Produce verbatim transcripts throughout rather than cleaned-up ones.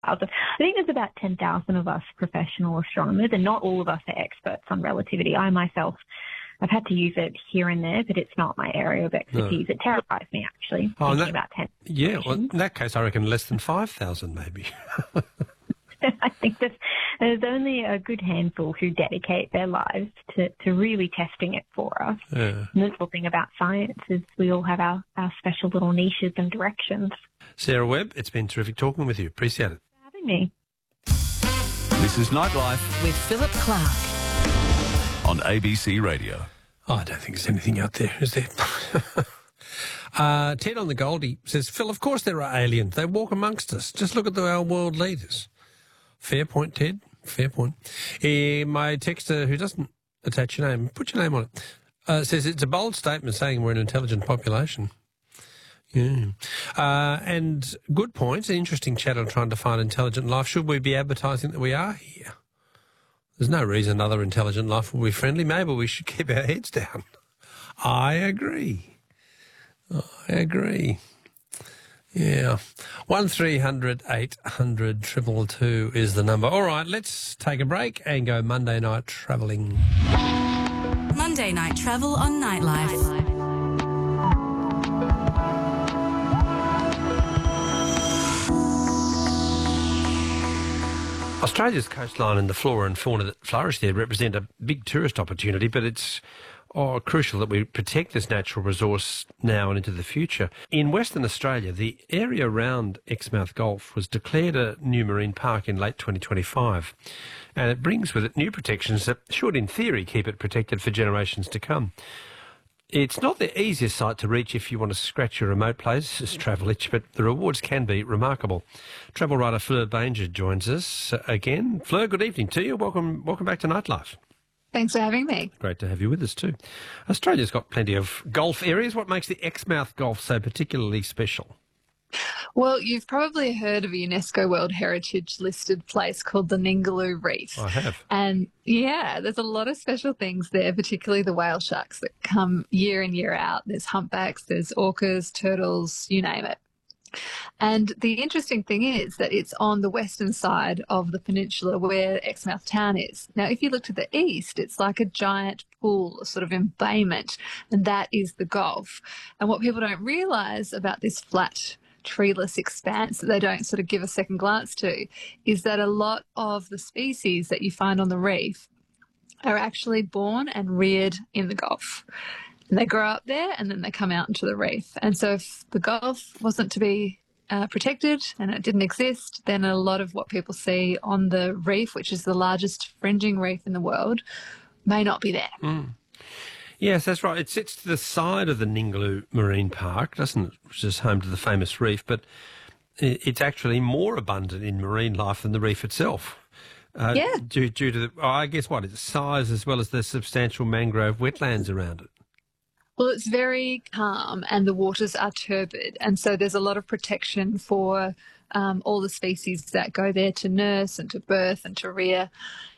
thousand. I think there's about ten thousand of us professional astronomers, and not all of us are experts on relativity. I myself, I've had to use it here and there, but it's not my area of expertise. No. It terrifies me, actually, oh, thinking that, about ten. Yeah, well, in that case, I reckon less than five thousand maybe. I think that there's only a good handful who dedicate their lives to, to really testing it for us. Yeah. And the wonderful thing about science is we all have our, our special little niches and directions. Sarah Webb, it's been terrific talking with you. Appreciate it. Thanks for having me. This is Nightlife with Philip Clark on A B C Radio. Oh, I don't think there's anything out there, is there? uh, Ted on the Goldie says, Phil, of course there are aliens. They walk amongst us. Just look at the, our world leaders. Fair point, Ted. Fair point. Uh, my texter, who doesn't attach your name, put your name on it, uh, says it's a bold statement saying we're an intelligent population. Yeah. Uh, and good points, an interesting chat on trying to find intelligent life. Should we be advertising that we are here? There's no reason other intelligent life will be friendly. Maybe we should keep our heads down. I agree. I agree. Yeah. One three hundred eight hundred two two two is the number. All right, let's take a break and go Monday night travelling. Monday night travel on Nightlife. Australia's coastline and the flora and fauna that flourish there represent a big tourist opportunity, but it's oh, crucial that we protect this natural resource now and into the future. In Western Australia, the area around Exmouth Gulf was declared a new marine park in late twenty twenty-five, and it brings with it new protections that should, in theory, keep it protected for generations to come. It's not the easiest site to reach if you want to scratch your remote places travel itch, but the rewards can be remarkable. Travel writer Fleur Banger joins us again. Fleur, good evening to you. Welcome, welcome back to Nightlife. Thanks for having me. Great to have you with us too. Australia's got plenty of Gulf areas. What makes the Exmouth Gulf so particularly special? Well, you've probably heard of a UNESCO World Heritage listed place called the Ningaloo Reef. I have. And yeah, there's a lot of special things there, particularly the whale sharks that come year in, year out. There's humpbacks, there's orcas, turtles, you name it. And the interesting thing is that it's on the western side of the peninsula where Exmouth town is. Now, if you look to the east, it's like a giant pool, a sort of embayment, and that is the Gulf. And what people don't realise about this flat treeless expanse that they don't sort of give a second glance to is that a lot of the species that you find on the reef are actually born and reared in the Gulf. And they grow up there and then they come out into the reef. And so if the Gulf wasn't to be uh, protected and it didn't exist, then a lot of what people see on the reef, which is the largest fringing reef in the world, may not be there. Mm. Yes, that's right. It sits to the side of the Ningaloo Marine Park, doesn't it, which is home to the famous reef, but it's actually more abundant in marine life than the reef itself. Uh, yeah. Due, due to, the, oh, I guess what, its size as well as the substantial mangrove wetlands around it. Well, it's very calm and the waters are turbid, and so there's a lot of protection for um, all the species that go there to nurse and to birth and to rear.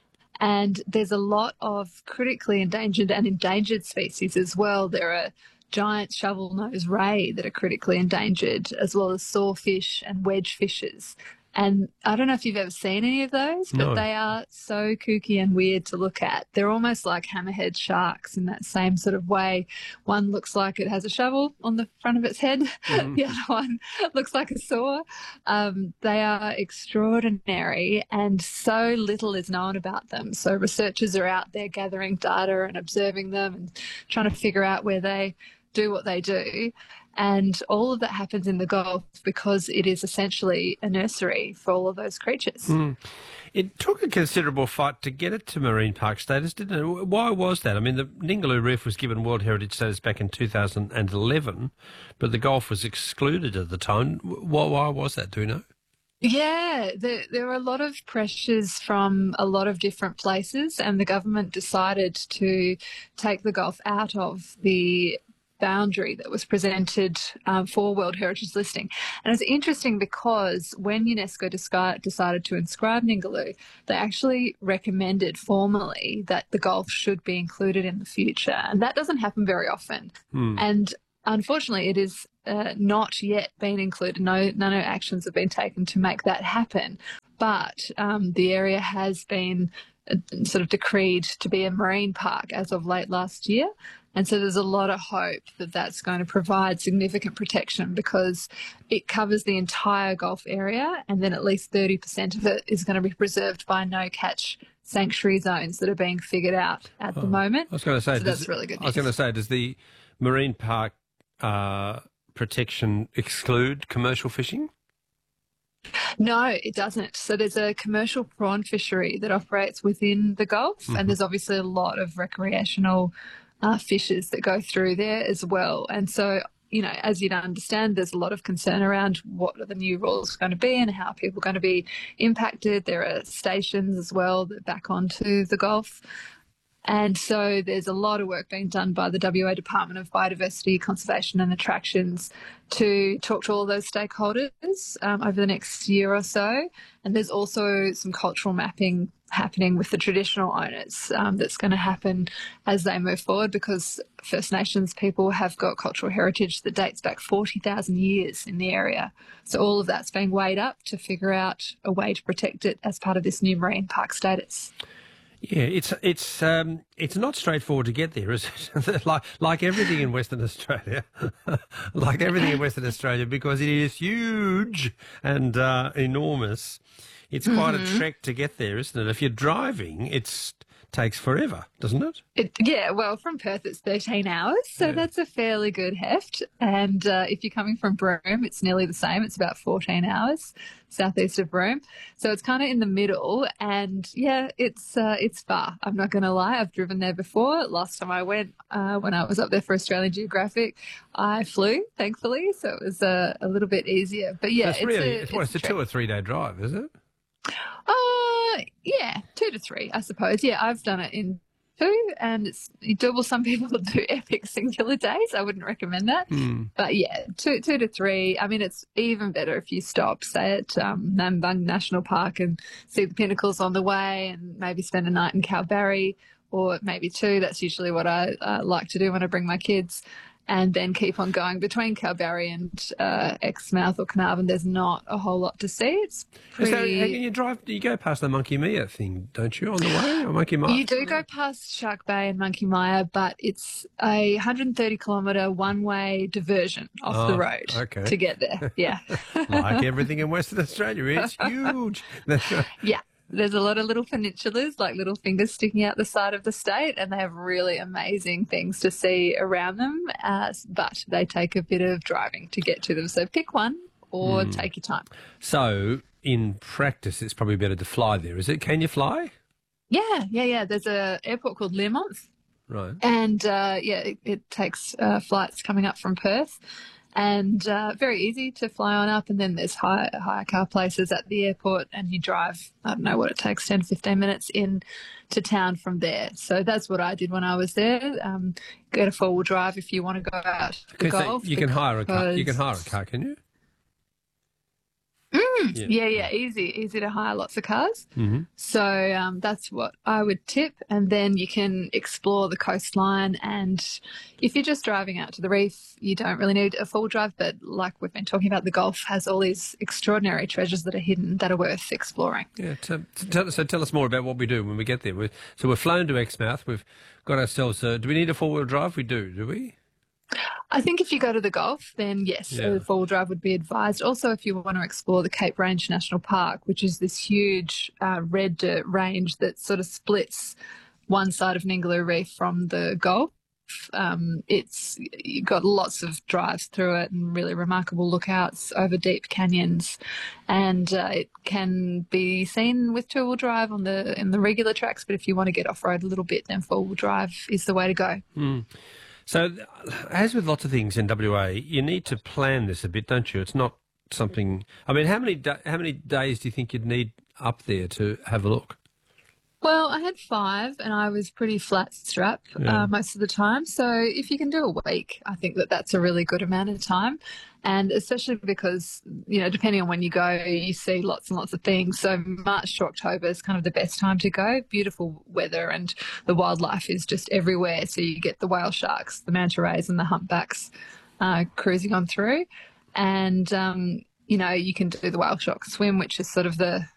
And there's a lot of critically endangered and endangered species as well. There are giant shovel-nosed ray that are critically endangered, as well as sawfish and wedge fishes. And I don't know if you've ever seen any of those, but No. they are so kooky and weird to look at. They're almost like hammerhead sharks in that same sort of way. One looks like it has a shovel on the front of its head. Mm. The other one looks like a saw. Um, they are extraordinary, and so little is known about them. So researchers are out there gathering data and observing them and trying to figure out where they do what they do. And all of that happens in the Gulf because it is essentially a nursery for all of those creatures. Mm. It took a considerable fight to get it to marine park status, didn't it? Why was that? I mean, the Ningaloo Reef was given World Heritage status back in two thousand eleven, but the Gulf was excluded at the time. Why, why was that? Do you know? Yeah, there, there were a lot of pressures from a lot of different places, and the government decided to take the Gulf out of the boundary that was presented um, for World Heritage listing. And it's interesting because when UNESCO disca- decided to inscribe Ningaloo, they actually recommended formally that the Gulf should be included in the future. And that doesn't happen very often. Hmm. And unfortunately, it is uh, not yet been included. No, no, no actions have been taken to make that happen. But um, the area has been uh, sort of decreed to be a marine park as of late last year. And so there's a lot of hope that that's going to provide significant protection because it covers the entire Gulf area, and then at least thirty percent of it is going to be preserved by no-catch sanctuary zones that are being figured out at oh, the moment. I was going to say, so that's really good news. I was going to say, does the marine park uh, protection exclude commercial fishing? No, it doesn't. So there's a commercial prawn fishery that operates within the Gulf, mm-hmm. and there's obviously a lot of recreational uh, fishes that go through there as well. And so, you know, as you'd understand, there's a lot of concern around what are the new rules going to be and how people are going to be impacted. There are stations as well that back onto the Gulf. And so there's a lot of work being done by the W A Department of Biodiversity, Conservation and Attractions to talk to all those stakeholders um, over the next year or so. And there's also some cultural mapping happening with the traditional owners um, that's going to happen as they move forward, because First Nations people have got cultural heritage that dates back forty thousand years in the area. So all of that's being weighed up to figure out a way to protect it as part of this new marine park status. Yeah, it's it's um, it's not straightforward to get there, is it? like like everything in Western Australia, like everything in Western Australia, because it is huge and uh, enormous. It's quite mm-hmm. a trek to get there, isn't it? If you're driving, it takes forever, doesn't it? it? Yeah, well, from Perth it's thirteen hours, so yeah. that's a fairly good heft. And uh, if you're coming from Broome, it's nearly the same. It's about fourteen hours southeast of Broome. So it's kind of in the middle, and yeah, it's uh, it's far. I'm not going to lie. I've driven there before. Last time I went, uh, when I was up there for Australian Geographic, I flew, thankfully, so it was uh, a little bit easier. But yeah, so it's, it's really, a, it's, what, it's, it's a two or three day drive, is it? Uh, yeah, two to three, I suppose. Yeah, I've done it in two, and it's doable. Some people do epic singular days. I wouldn't recommend that. Mm. But yeah, two two to three. I mean, it's even better if you stop, say, at um, Nambung National Park and see the pinnacles on the way, and maybe spend a night in Kalbarri, or maybe two. That's usually what I uh, like to do when I bring my kids. And then keep on going between Kalbarri and uh, Exmouth or Carnarvon. There's not a whole lot to see. It's pretty... So, you drive, you go past the Monkey Mia thing, don't you, on the way, or Monkey Mia? You do go past Shark Bay and Monkey Mia, but it's a one hundred thirty kilometre one-way diversion off oh, the road okay. to get there. Yeah, like everything in Western Australia, it's huge. Yeah. There's a lot of little peninsulas, like little fingers sticking out the side of the state, and they have really amazing things to see around them, uh, but they take a bit of driving to get to them. So pick one or mm. take your time. So in practice, it's probably better to fly there, is it? Can you fly? Yeah, yeah, yeah. There's an airport called Learmonth. Right. And, uh, yeah, it, it takes uh, flights coming up from Perth. And uh, very easy to fly on up, and then there's hire, hire car places at the airport, and you drive, I don't know what it takes, ten to fifteen minutes in to town from there. So that's what I did when I was there. Um, get a four-wheel drive if you want to go out to the Gulf. So you can hire a car. You can hire a car, can you? Mm, yeah. yeah, yeah, easy, easy to hire lots of cars. Mm-hmm. So um, that's what I would tip, and then you can explore the coastline. And if you're just driving out to the reef, you don't really need a full drive. But like we've been talking about, the Gulf has all these extraordinary treasures that are hidden that are worth exploring. Yeah. So, tell, so tell us more about what we do when we get there. We're, so we're flown to Exmouth. We've got ourselves. Uh, do we need a four wheel drive? We do. Do we? I think if you go to the Gulf, then yes, yeah. a four-wheel drive would be advised. Also, if you want to explore the Cape Range National Park, which is this huge uh, red dirt range that sort of splits one side of Ningaloo Reef from the Gulf, um, it's you've got lots of drives through it and really remarkable lookouts over deep canyons, and uh, it can be seen with two-wheel drive on the in the regular tracks. But if you want to get off-road a little bit, then four-wheel drive is the way to go. Mm. So, as with lots of things in W A, you need to plan this a bit, don't you? It's not something. I mean, how many da- how many days do you think you'd need up there to have a look? Well, I had five, and I was pretty flat strap yeah. uh, most of the time. So, if you can do a week, I think that that's a really good amount of time. And especially because, you know, depending on when you go, you see lots and lots of things. So March to October is kind of the best time to go. Beautiful weather, and the wildlife is just everywhere. So you get the whale sharks, the manta rays and the humpbacks uh, cruising on through. And, um, you know, you can do the whale shark swim, which is sort of the